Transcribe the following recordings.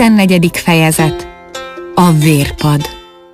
14. fejezet. A vérpad.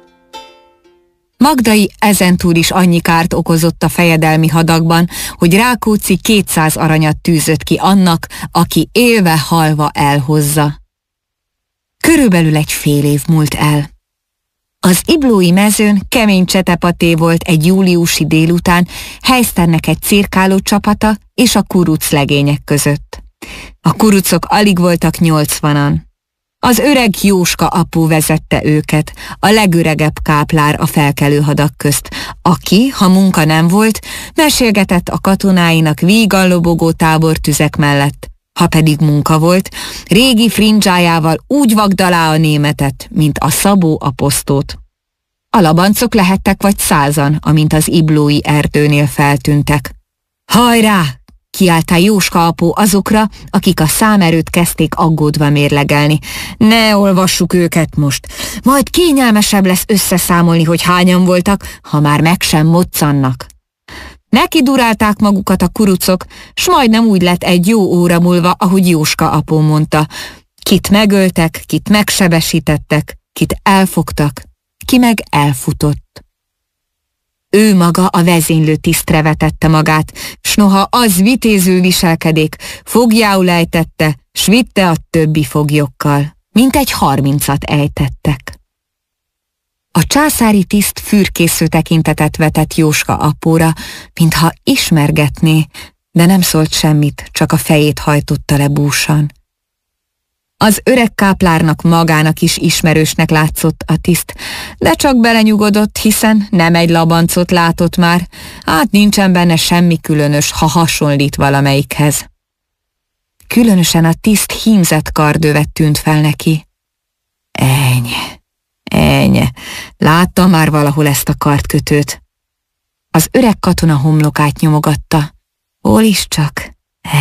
Magdai ezentúl is annyi kárt okozott a fejedelmi hadakban, hogy Rákóczi 200 aranyat tűzött ki annak, aki élve-halva elhozza. Körülbelül egy fél év múlt el. Az iblói mezőn kemény csetepaté volt egy júliusi délután Heiszternek egy cirkáló csapata és a kuruc legények között. A kurucok alig voltak 80-an. Az öreg Jóska apu vezette őket, a legöregebb káplár a felkelő hadak közt, aki, ha munka nem volt, mesélgetett a katonáinak vígan lobogó tábortüzek mellett. Ha pedig munka volt, régi frindzsájával úgy vagdalá a németet, mint a Szabó apostolt. A labancok lehettek vagy 100-an, amint az iblói erdőnél feltűntek. Hajrá! Kiáltál Jóska apu azokra, akik a számerőt kezdték aggódva mérlegelni. Ne olvassuk őket most, majd kényelmesebb lesz összeszámolni, hogy hányan voltak, ha már meg sem moccannak. Neki durálták magukat a kurucok, s majdnem úgy lett egy jó óra múlva, ahogy Jóska apu mondta. Kit megöltek, kit megsebesítettek, kit elfogtak, ki meg elfutott. Ő maga a vezénylő tisztre vetette magát, s noha az vitézül viselkedék, foglyául ejtette, s vitte a többi foglyokkal. Mintegy 30-at ejtettek. A császári tiszt fürkésző tekintetet vetett Jóska apóra, mintha ismergetné, de nem szólt semmit, csak a fejét hajtotta le búsan. Az öreg káplárnak magának is ismerősnek látszott a tiszt, de csak belenyugodott, hiszen nem egy labancot látott már, hát nincsen benne semmi különös, ha hasonlít valamelyikhez. Különösen a tiszt hímzett kardövet tűnt fel neki. Ennyi, láttam már valahol ezt a kardkötőt. Az öreg katona homlokát nyomogatta. Hol is csak?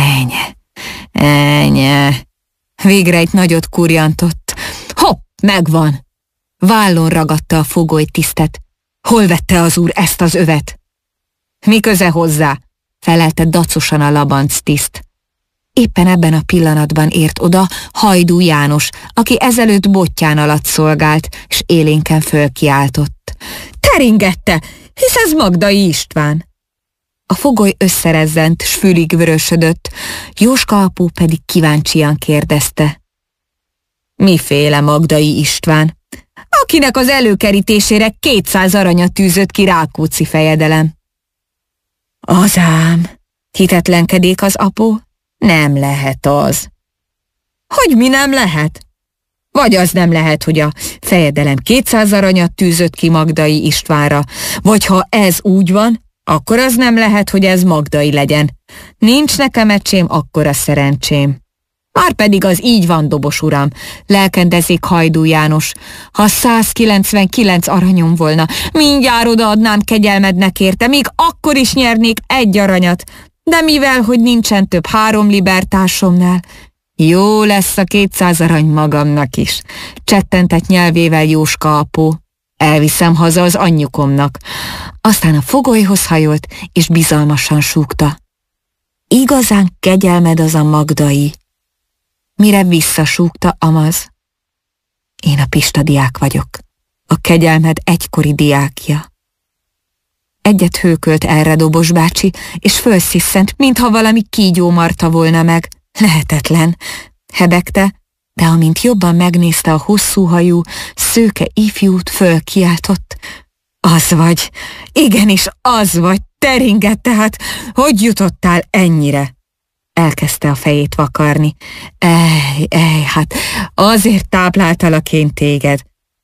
Ennyi. Végre egy nagyot kurjantott. Hopp, megvan! Vállon ragadta a fogoly tisztet. Hol vette az úr ezt az övet? Mi köze hozzá? Felelte dacosan a labanc tiszt. Éppen ebben a pillanatban ért oda Hajdú János, aki ezelőtt bottyán alatt szolgált, s élénken fölkiáltott. Teringette, hisz ez Magdai István! A fogoly összerezzent, s fülig vörösödött, Jóska apu pedig kíváncsian kérdezte. Miféle Magdai István? Akinek az előkerítésére 200 aranyat tűzött ki Rákóczi fejedelem. Azám, hitetlenkedék az apu, nem lehet az. Hogy mi nem lehet? Vagy az nem lehet, hogy a fejedelem 200 aranyat tűzött ki Magdai Istvánra, vagy ha ez úgy van, akkor az nem lehet, hogy ez Magdai legyen. Nincs nekem ecsém, akkora szerencsém. Márpedig az így van, dobos uram, lelkendezik Hajdú János. Ha 199 aranyom volna, mindjárt odaadnám kegyelmednek érte, még akkor is nyernék 1 aranyat. De mivel, hogy nincsen több 3 libertársomnál, jó lesz a 200 arany magamnak is, csettentett nyelvével Jóska apu. Elviszem haza az anyjukomnak. Aztán a fogolyhoz hajolt, és bizalmasan súgta. Igazán kegyelmed az a Magdai. Mire visszasúgta Amaz. Én a Pista diák vagyok, a kegyelmed egykori diákja. Egyet hőkölt erre Dobos bácsi, és fölsziszent, mintha valami kígyó marta volna meg. Lehetetlen, hebegte, de amint jobban megnézte a hosszú hajú, szőke ifjút, fölkiáltott. Az vagy, igenis az vagy, teringett, tehát hogy jutottál ennyire? Elkezdte a fejét vakarni. Hát azért tápláltalak én téged.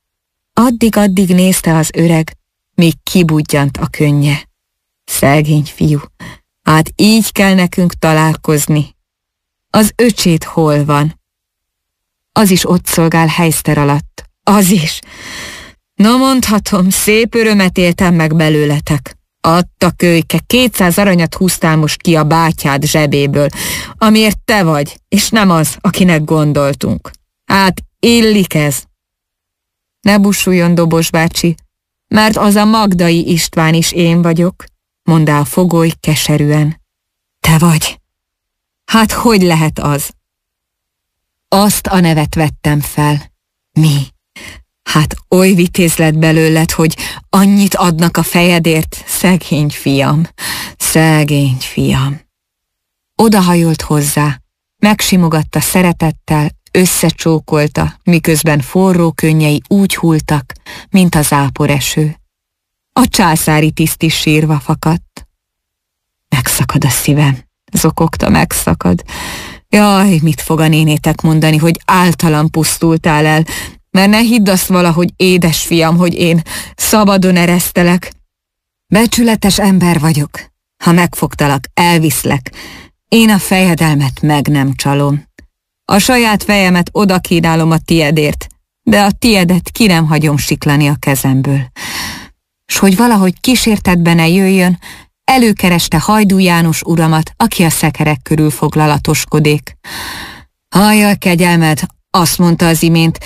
Addig nézte az öreg, míg kibudjant a könnye. Szegény fiú, hát így kell nekünk találkozni. Az öcsét hol van? Az is ott szolgál Heiszter alatt. Az is. Na mondhatom, szép örömet éltem meg belőletek. Adta kölyke, 200 aranyat húztál most ki a bátyád zsebéből, amiért te vagy, és nem az, akinek gondoltunk. Hát illik ez. Ne bussuljon, Dobos bácsi, mert az a Magdai István is én vagyok, mondta a fogoly keserűen. Te vagy? Hát hogy lehet az? Azt a nevet vettem fel. Mi? Hát oly vitéz lett belőled, hogy annyit adnak a fejedért, szegény fiam, szegény fiam. Odahajolt hozzá, megsimogatta szeretettel, összecsókolta, miközben forró könnyei úgy hultak, mint a záporeső. A császári tiszt is sírva fakadt. Megszakad a szívem, zokogta, megszakad. Jaj, mit fog a nénétek mondani, hogy általam pusztultál el, mert ne hidd azt valahogy, édesfiam, hogy én szabadon eresztelek. Becsületes ember vagyok. Ha megfogtalak, elviszlek. Én a fejedelmet meg nem csalom. A saját fejemet oda kínálom a tiedért, de a tiedet ki nem hagyom siklani a kezemből. S hogy valahogy kísértetbe ne jöjjön, előkereste Hajdú János uramat, aki a szekerek körül foglalatoskodik. Hajjal, kegyelmed, azt mondta az imént,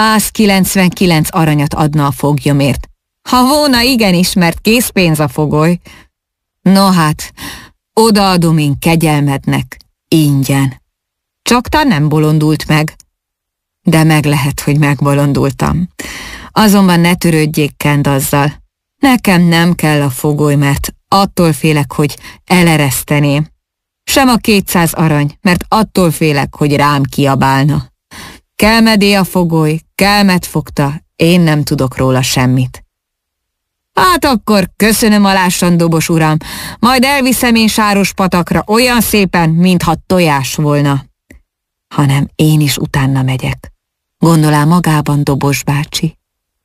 199 aranyat adna a foglyomért. Ha volna, igenis, mert készpénz a fogoly. No hát, odaadom én kegyelmednek, ingyen. Csak tán nem bolondult meg. De meg lehet, hogy megbolondultam. Azonban ne törődjék, Kend, azzal. Nekem nem kell a fogoly, mert attól félek, hogy elereszteném. Sem a 200 arany, mert attól félek, hogy rám kiabálna. Kelmedé a fogoly, Kelmet fogta, én nem tudok róla semmit. Hát akkor köszönöm alásan, dobos uram, majd elviszem én Sárospatakra olyan szépen, mintha tojás volna. Hanem én is utána megyek, gondolá magában Dobos bácsi.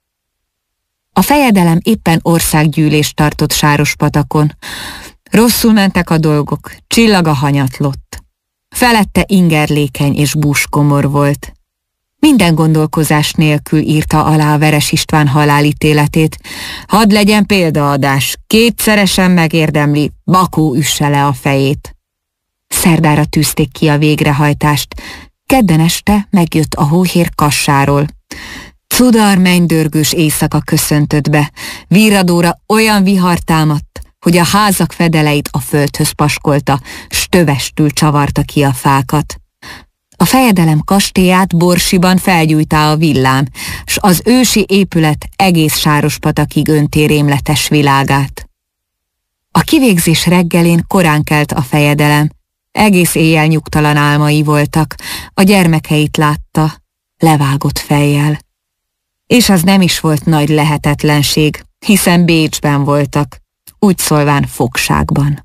A fejedelem éppen országgyűlést tartott Sárospatakon. Rosszul mentek a dolgok, csillag a hanyatlott. Felette ingerlékeny és búskomor volt. Minden gondolkozás nélkül írta alá a Veres István halálítéletét. Hadd legyen példaadás, kétszeresen megérdemli, Bakó üsse le a fejét. Szerdára tűzték ki a végrehajtást. Kedden este megjött a hóhér Kassáról. Cudar mennydörgős éjszaka köszöntött be. Virradóra olyan vihar támadt, hogy a házak fedeleit a földhöz paskolta, s tövestül csavarta ki a fákat. A fejedelem kastélyát Borsiban felgyújtá a villám, s az ősi épület egész Sárospatakig önti rémletes világát. A kivégzés reggelén korán kelt a fejedelem, egész éjjel nyugtalan álmai voltak, a gyermekeit látta, levágott fejjel. És az nem is volt nagy lehetetlenség, hiszen Bécsben voltak, úgy szólván fogságban.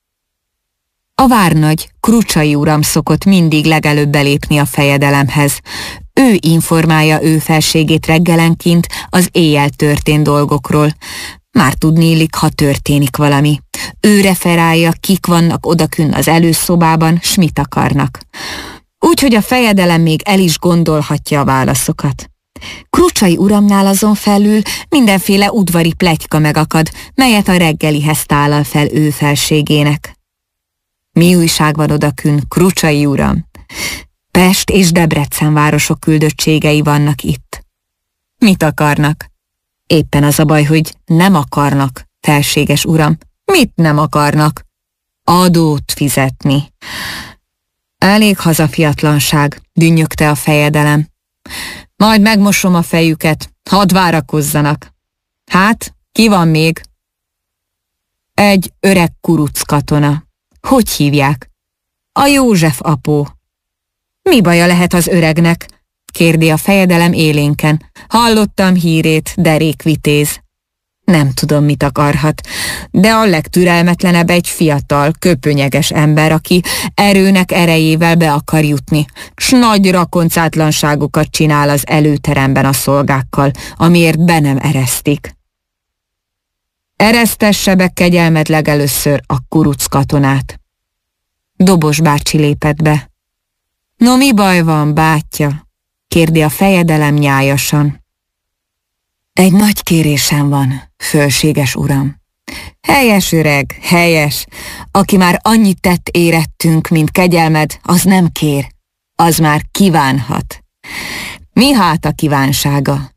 A várnagy, Krucsai uram szokott mindig legelőbb belépni a fejedelemhez. Ő informálja ő felségét reggelenként az éjjel történt dolgokról. Már tudniillik, ha történik valami. Ő referálja, kik vannak odakünn az előszobában, s mit akarnak. Úgyhogy a fejedelem még el is gondolhatja a válaszokat. Krucsai uramnál azon felül mindenféle udvari pletyka megakad, melyet a reggelihez tálal fel ő felségének. Mi újság van odakünn, Krucsai uram? Pest és Debrecen városok küldöttségei vannak itt. Mit akarnak? Éppen az a baj, hogy nem akarnak, felséges uram. Mit nem akarnak? Adót fizetni. Elég hazafiatlanság, dünnyögte a fejedelem. Majd megmosom a fejüket, hadd várakozzanak. Hát, ki van még? Egy öreg kuruc katona. Hogy hívják? A József apó. Mi baja lehet az öregnek? Kérdi a fejedelem élénken. Hallottam hírét, derék vitéz. Nem tudom, mit akarhat, de a legtürelmetlenebb egy fiatal, köpönyeges ember, aki erőnek erejével be akar jutni, s nagy rakoncátlanságokat csinál az előteremben a szolgákkal, amiért be nem eresztik. Eresztesse be kegyelmed legelőször a kuruc katonát. Dobos bácsi lépett be. No, mi baj van, bátyja? Kérdi a fejedelem nyájasan. Egy nagy kérésem van, fölséges uram. Helyes, öreg, helyes. Aki már annyit tett érettünk, mint kegyelmed, az nem kér. Az már kívánhat. Mi hát a kívánsága?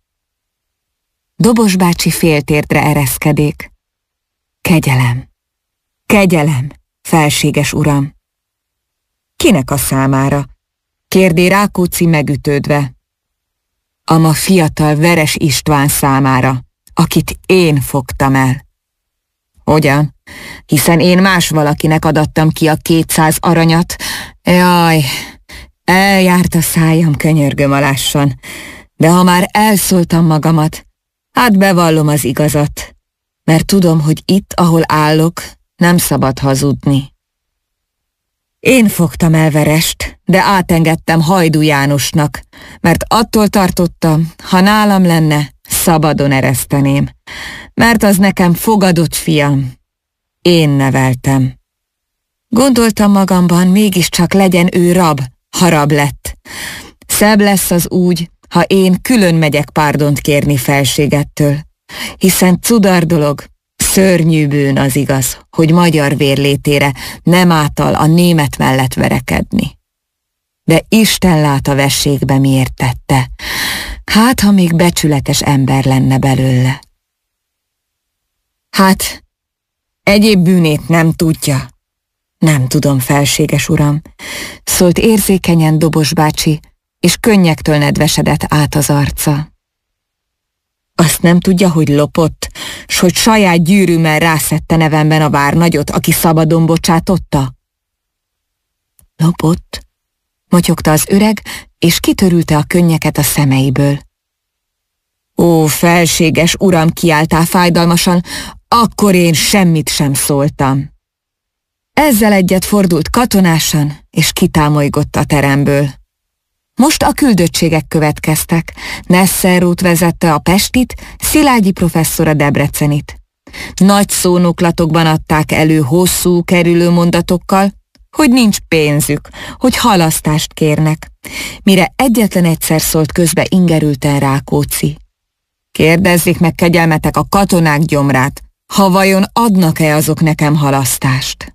Dobos bácsi féltérdre ereszkedék. Kegyelem, kegyelem, felséges uram. Kinek a számára? kérdé Rákóczi megütődve. A ma fiatal Veres István számára, akit én fogtam el. Hogyan? Hiszen én más valakinek adattam ki a 200 aranyat. Jaj, eljárt a szájam, könyörgöm alássan. De ha már elszóltam magamat, hát bevallom az igazat, mert tudom, hogy itt, ahol állok, nem szabad hazudni. Én fogtam el Verest, de átengedtem Hajdú Jánosnak, mert attól tartottam, ha nálam lenne, szabadon ereszteném, mert az nekem fogadott fiam. Én neveltem. Gondoltam magamban, mégiscsak legyen ő rab, ha rab lett. Szebb lesz az úgy, ha én külön megyek párdont kérni felségettől, hiszen cudar dolog, szörnyű bűn az igaz, hogy magyar vérlétére nem által a német mellett verekedni. De Isten lát a vességbe, miért tette. Hát, ha még becsületes ember lenne belőle. Hát, egyéb bűnét nem tudja. Nem tudom, felséges uram, szólt érzékenyen Dobos bácsi, és könnyektől nedvesedett át az arca. Azt nem tudja, hogy lopott, s hogy saját gyűrűmmel rászedte nevemben a várnagyot, aki szabadon bocsátotta? Lopott? Motyogta az öreg, és kitörülte a könnyeket a szemeiből. Ó, felséges uram, kiáltál fájdalmasan, akkor én semmit sem szóltam. Ezzel egyet fordult katonásan, és kitámolygott a teremből. Most a küldöttségek következtek. Nesser vezette a Pestit, Szilágyi professzor a Debrecenit. Nagy szónoklatokban adták elő hosszú, kerülő mondatokkal, hogy nincs pénzük, hogy halasztást kérnek, mire egyetlen egyszer szólt közbe ingerülten Rákóczi. Kérdezzék meg, kegyelmetek, a katonák gyomrát, ha vajon adnak-e azok nekem halasztást?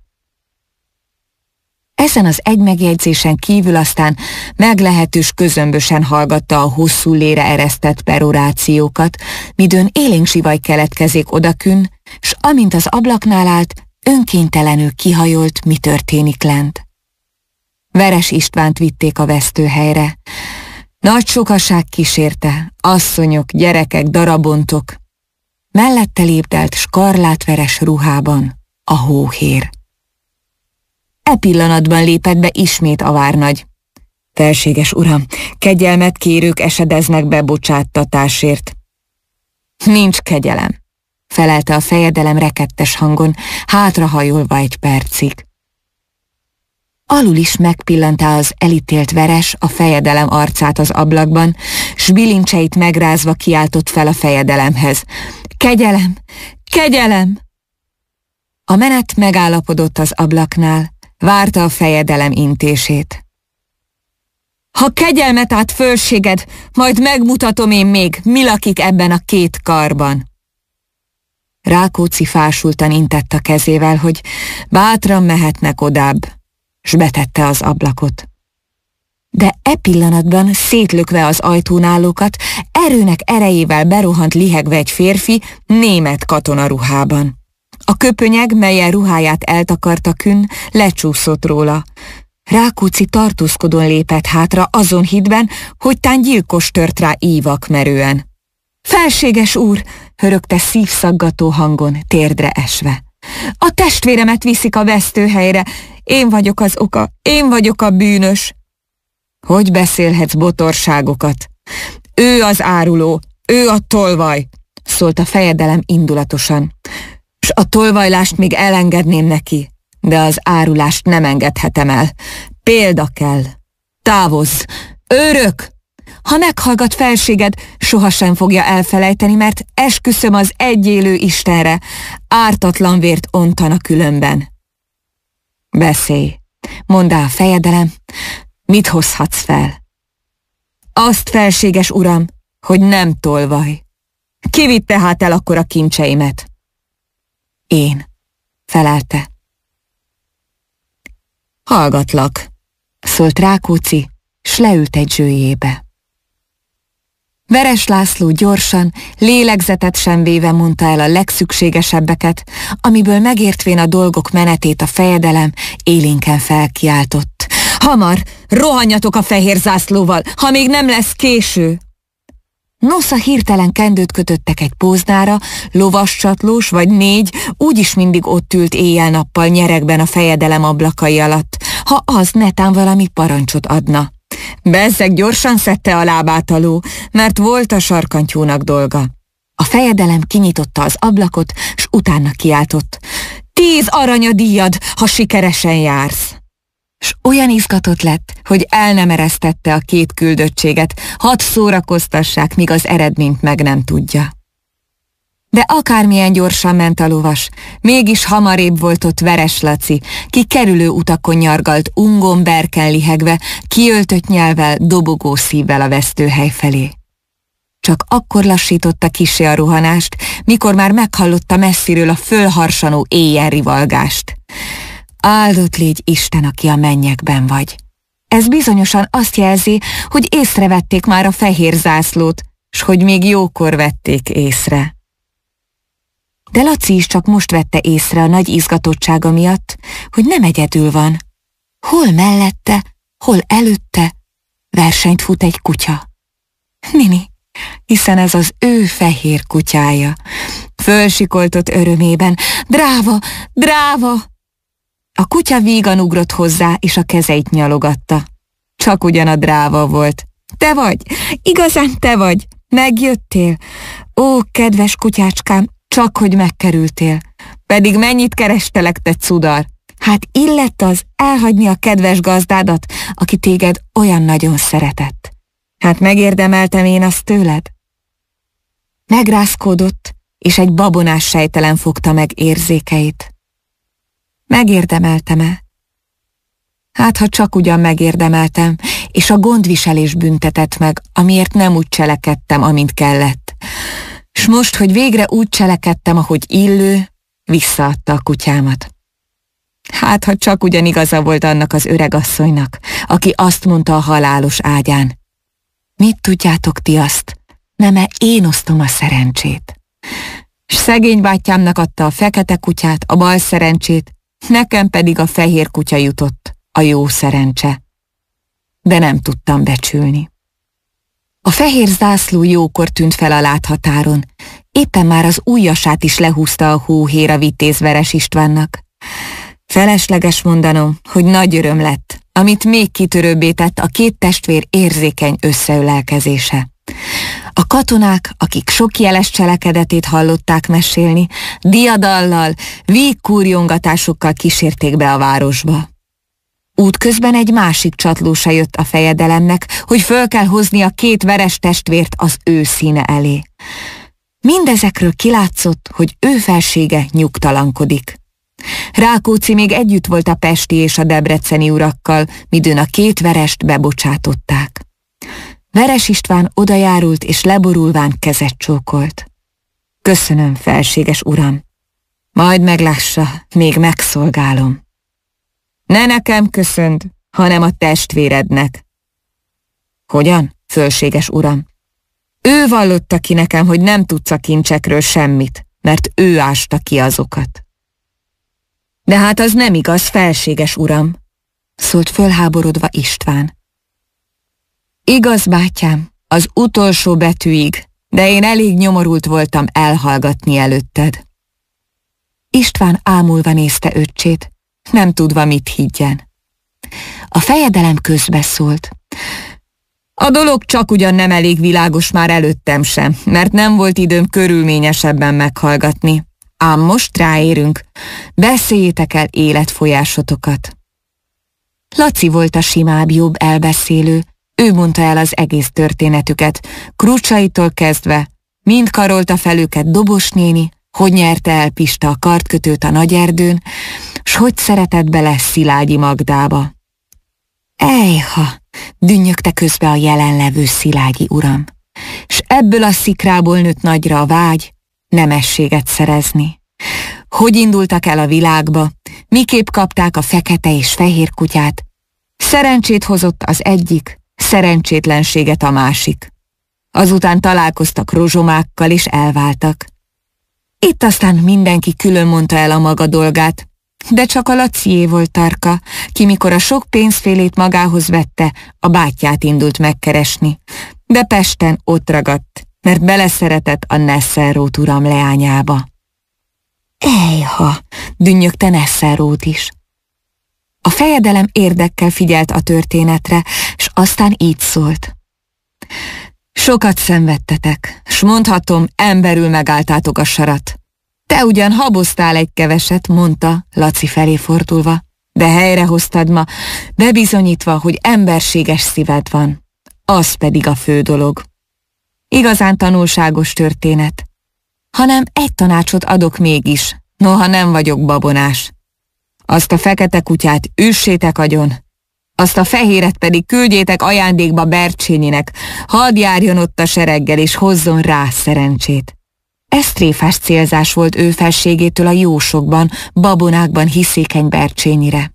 Ezen az egy megjegyzésen kívül aztán meglehetős közömbösen hallgatta a hosszú lére eresztett perorációkat, midőn élénk zsivaj keletkezik odakün, s amint az ablaknál állt, önkéntelenül kihajolt, mi történik lent. Veres Istvánt vitték a vesztőhelyre. Nagy sokaság kísérte, asszonyok, gyerekek, darabontok. Mellette lépdelt skarlátveres ruhában a hóhér. E pillanatban lépett be ismét a várnagy. Felséges uram, kegyelmet kérők esedeznek be bocsáttatásért. Nincs kegyelem, felelte a fejedelem rekettes hangon, hátrahajolva egy percig. Alul is megpillantá az elítélt Veres a fejedelem arcát az ablakban, s bilincseit megrázva kiáltott fel a fejedelemhez. Kegyelem! Kegyelem! A menet megállapodott az ablaknál, várta a fejedelem intését. Ha kegyelmet át fölséged, majd megmutatom én még, mi lakik ebben a két karban. Rákóczi fásultan intett a kezével, hogy bátran mehetnek odább, s betette az ablakot. De e pillanatban szétlökve az ajtónálókat, erőnek erejével berohant lihegve egy férfi német katonaruhában. A köpönyeg, melyen ruháját eltakarta künn, lecsúszott róla. Rákóczi tartózkodón lépett hátra azon hitben, hogy tán gyilkos tört rá ívakmerően. Felséges úr, hörögte szívszaggató hangon, térdre esve. A testvéremet viszik a vesztőhelyre, én vagyok az oka, én vagyok a bűnös. Hogy beszélhetsz botorságokat? Ő az áruló, ő a tolvaj, szólt a fejedelem indulatosan. S a tolvajlást még elengedném neki, de az árulást nem engedhetem el. Példa kell. Távozz! Őrök! Ha meghallgat felséged, sohasem fogja elfelejteni, mert esküszöm az egyélő Istenre, ártatlan vért ontana különben. Beszélj, mondd a fejedelem, mit hozhatsz fel? Azt, felséges uram, hogy nem tolvaj. Ki vitte hát el akkor a kincseimet? Én, felelte. Hallgatlak, szólt Rákóczi, s leült egy zsőjébe. Veres László gyorsan, lélegzetet sem véve mondta el a legszükségesebbeket, amiből megértvén a dolgok menetét a fejedelem élénken felkiáltott. Hamar, rohanjatok a fehér zászlóval, ha még nem lesz késő! Nosza hirtelen kendőt kötöttek egy póznára, lovascsatlós vagy 4, úgyis mindig ott ült éjjel-nappal nyeregben a fejedelem ablakai alatt, ha az netán valami parancsot adna. Bezzeg gyorsan szedte a lábát a ló, mert volt a sarkantyúnak dolga. A fejedelem kinyitotta az ablakot, s utána kiáltott: 10 aranyadíjad, ha sikeresen jársz! S olyan izgatott lett, hogy el nem eresztette a 2 küldöttséget, hadd szórakoztassák, míg az eredményt meg nem tudja. De akármilyen gyorsan ment a lovas, mégis hamarébb volt ott Veres Laci, ki kerülő utakon nyargalt, ungon berken lihegve, kiöltött nyelvvel, dobogó szívvel a vesztőhely felé. Csak akkor lassította kissé a rohanást, mikor már meghallotta messziről a fölharsanó éjjel rivalgást. Áldott légy Isten, aki a mennyekben vagy. Ez bizonyosan azt jelzi, hogy észrevették már a fehér zászlót, s hogy még jókor vették észre. De Laci is csak most vette észre a nagy izgatottsága miatt, hogy nem egyedül van. Hol mellette, hol előtte versenyt fut egy kutya. Nini, hiszen ez az ő fehér kutyája. Fölsikoltott örömében: dráva, dráva! A kutya vígan ugrott hozzá, és a kezeit nyalogatta. Csak ugyan a dráva volt. Te vagy, igazán te vagy, megjöttél. Ó, kedves kutyácskám, csak hogy megkerültél. Pedig mennyit kerestelek, te cudar. Hát illett az elhagyni a kedves gazdádat, aki téged olyan nagyon szeretett. Hát megérdemeltem én azt tőled? Megrázkódott, és egy babonás sejtelem fogta meg érzékeit. Megérdemeltem-e? Hát, ha csak ugyan megérdemeltem, és a gondviselés büntetett meg, amiért nem úgy cselekedtem, amint kellett. S most, hogy végre úgy cselekedtem, ahogy illő, visszaadta a kutyámat. Hát, ha csak ugyan igaza volt annak az öregasszonynak, aki azt mondta a halálos ágyán: mit tudjátok ti azt, nem-e én osztom a szerencsét? S szegény bátyámnak adta a fekete kutyát, a bal szerencsét, nekem pedig a fehér kutya jutott, a jó szerencse. De nem tudtam becsülni. A fehér zászló jókor tűnt fel a láthatáron, éppen már az ujjasát is lehúzta a hóhér a vitéz Veres Istvánnak. Felesleges mondanom, hogy nagy öröm lett, amit még kitörőbbé tett a 2 testvér érzékeny összeölelkezése. A katonák, akik sok jeles cselekedetét hallották mesélni, diadallal, vígkúrjongatásokkal kísérték be a városba. Útközben egy másik csatlósa jött a fejedelemnek, hogy föl kell hozni a 2 veres testvért az ő színe elé. Mindezekről kilátszott, hogy ő felsége nyugtalankodik. Rákóczi még együtt volt a pesti és a debreceni urakkal, midőn a 2 verest bebocsátották. Veres István odajárult és leborulván kezet csókolt. Köszönöm, felséges uram. Majd meglássa, még megszolgálom. Ne nekem köszönd, hanem a testvérednek. Hogyan, fölséges uram? Ő vallotta ki nekem, hogy nem tudsz a kincsekről semmit, mert ő ásta ki azokat. De hát az nem igaz, felséges uram, szólt fölháborodva István. Igaz, bátyám, az utolsó betűig, de én elég nyomorult voltam elhallgatni előtted. István ámulva nézte öccsét, nem tudva, mit higgyen. A fejedelem közbeszólt. A dolog csak ugyan nem elég világos már előttem sem, mert nem volt időm körülményesebben meghallgatni. Ám most ráérünk, beszéljétek el életfolyásotokat. Laci volt a simább, jobb elbeszélő, ő mondta el az egész történetüket, Krucsaitól kezdve, mind karolta fel őket Dobos néni, hogy nyerte el Pista a kardkötőt a Nagyerdőn, s hogy szeretett bele Szilágyi Magdába. Ejha, dünnyögte közbe a jelenlevő Szilágyi uram, s ebből a szikrából nőtt nagyra a vágy nemességet szerezni. Hogy indultak el a világba, miképp kapták a fekete és fehér kutyát, szerencsét hozott az egyik, szerencsétlenséget a másik. Azután találkoztak rozsomákkal és elváltak. Itt aztán mindenki külön mondta el a maga dolgát, De csak a Lacié volt tarka, ki mikor a sok pénzfélét magához vette, a bátyját indult megkeresni. De Pesten ott ragadt, mert beleszeretett a Nesselrooth uram leányába. Ejha, dünnyögte Nesselrooth is. A fejedelem érdekkel figyelt a történetre, s aztán így szólt. Sokat szenvedtetek, s mondhatom, emberül megálltátok a sarat. Te ugyan haboztál egy keveset, mondta, Laci felé fordulva, de helyrehoztad ma, bebizonyítva, hogy emberséges szíved van. Az pedig a fő dolog. Igazán tanulságos történet. Hanem egy tanácsot adok mégis, noha nem vagyok babonás. Azt a fekete kutyát üssétek agyon, azt a fehéret pedig küldjétek ajándékba Bercsényinek, hadd járjon ott a sereggel és hozzon rá szerencsét. Ez tréfás célzás volt ő felségétől a jósokban, babonákban hiszékeny Bercsényire.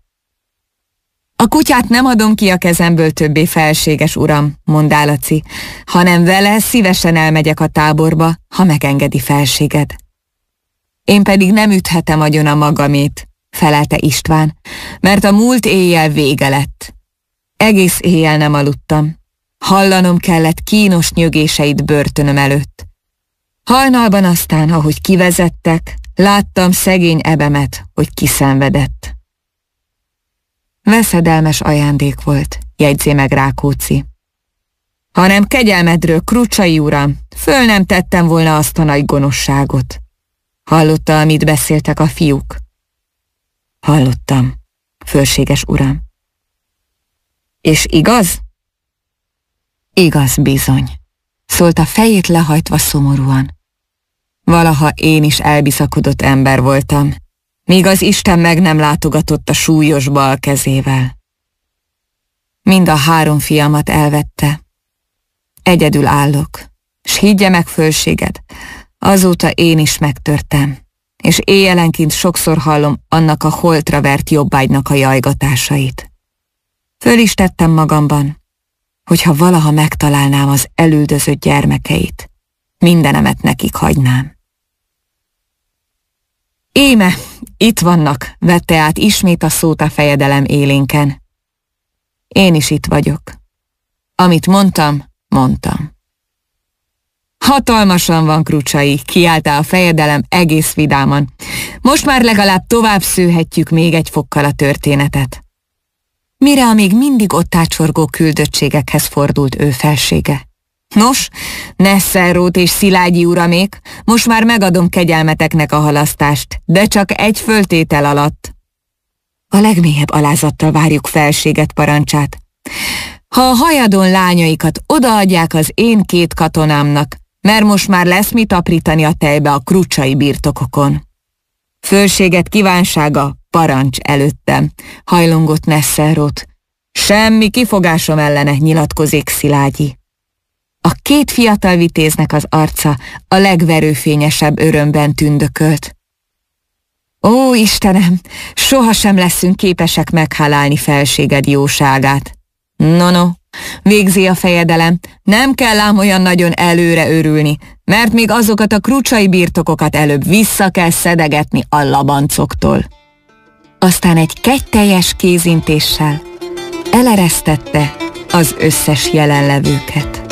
A kutyát nem adom ki a kezemből többé, felséges uram, mondá Laci, hanem vele szívesen elmegyek a táborba, ha megengedi felséged. Én pedig nem üthetem agyon a magamét, felelte István, mert a múlt éjjel vége lett. Egész éjjel nem aludtam. Hallanom kellett kínos nyögéseit börtönöm előtt. Hajnalban aztán, ahogy kivezettek, láttam szegény ebemet, hogy kiszenvedett. Veszedelmes ajándék volt, jegyzé meg Rákóczi. Hanem kegyelmedről, Krucsai uram, föl nem tettem volna azt a nagy gonoszságot. Hallotta, amit beszéltek a fiúk? Hallottam, fölséges uram. És igaz? Igaz bizony, szólt a fejét lehajtva szomorúan. Valaha én is elbiszakodott ember voltam, míg az Isten meg nem látogatott a súlyos bal kezével. Mind a 3 fiamat elvette. Egyedül állok, s higgye meg, fölséged, azóta én is megtörtem, és éjjelenként sokszor hallom annak a holtra vert jobbágynak a jajgatásait. Föl is tettem magamban, hogyha valaha megtalálnám az elüldözött gyermekeit, mindenemet nekik hagynám. Éme, itt vannak, vette át ismét a szót a fejedelem élénken. Én is itt vagyok. Amit mondtam, mondtam. Hatalmasan van, Krucsai, kiáltá a fejedelem egész vidáman. Most már legalább tovább szőhetjük még egy fokkal a történetet. Mire a még mindig ott átsorgó küldöttségekhez fordult ő felsége. Nos, Nesselrooth és Szilágyi uramék, most már megadom kegyelmeteknek a halasztást, de csak egy föltétel alatt. A legmélyebb alázattal várjuk felséget parancsát. Ha a hajadon lányaikat odaadják az én 2 katonámnak, mert most már lesz mit aprítani a tejbe a krucsai birtokokon. Fölséget kívánsága, parancs előttem, hajlongott Nesselrooth. Semmi kifogásom ellene, nyilatkozik Szilágyi. A 2 fiatal vitéznek az arca a legverőfényesebb örömben tündökölt. Ó, Istenem, sohasem leszünk képesek meghálálni felséged jóságát. No, végzi a fejedelem, nem kell ám olyan nagyon előre örülni, mert még azokat a krucsai birtokokat előbb vissza kell szedegetni a labancoktól. Aztán egy kegyteljes kézintéssel eleresztette az összes jelenlevőket.